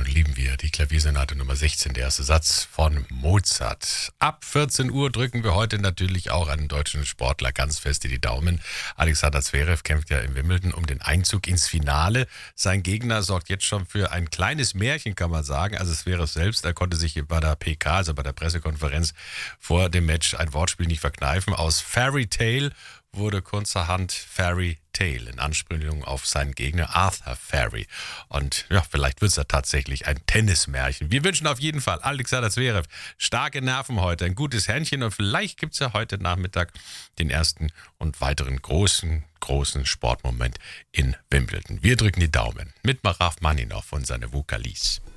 lieben wir die Klaviersonate Nummer 16, der erste Satz von Mozart. Ab 14 Uhr drücken wir heute natürlich auch einen deutschen Sportler ganz fest in die Daumen. Alexander Zverev kämpft ja in Wimbledon um den Einzug ins Finale. Sein Gegner sorgt jetzt schon für ein kleines Märchen, kann man sagen. Also Zverev selbst, er konnte sich bei der PK, also bei der Pressekonferenz vor dem Match, ein Wortspiel nicht verkneifen. Aus Fairy Tale wurde kurzerhand Fairy Tale in Anspielung auf seinen Gegner Arthur Fairy. Und ja, vielleicht wird es ja tatsächlich ein Tennismärchen. Wir wünschen auf jeden Fall Alexander Zverev starke Nerven heute, ein gutes Händchen und vielleicht gibt es ja heute Nachmittag den ersten und weiteren großen Sportmoment in Wimbledon. Wir drücken die Daumen mit Maraf Maninov und seine Vokalis.